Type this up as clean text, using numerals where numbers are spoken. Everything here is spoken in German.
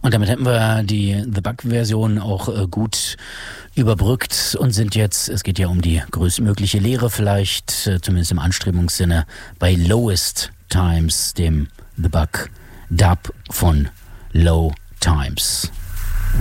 Und damit hätten wir die The Bug-Version auch gut überbrückt und sind jetzt, es geht ja um die größtmögliche Lehre vielleicht, zumindest im Anstrebungssinne, bei Lowest Times, dem The Bug Dub von Low Times.